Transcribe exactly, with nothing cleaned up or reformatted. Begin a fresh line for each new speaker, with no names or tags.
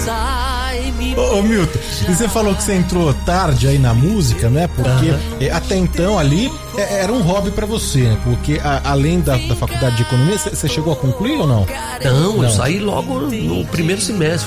Ô, ô Milton, e você falou que você entrou tarde aí na música, né? Porque uhum. até então ali era um hobby pra você, né? Porque a, além da, da faculdade de economia, você chegou a concluir ou não?
Não, não, eu saí logo no primeiro semestre.